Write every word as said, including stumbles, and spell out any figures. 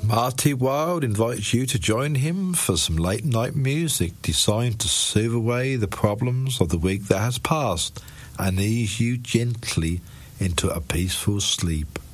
Marty Wilde invites you to join him for some late-night music designed to soothe away the problems of the week that has passed and ease you gently into a peaceful sleep.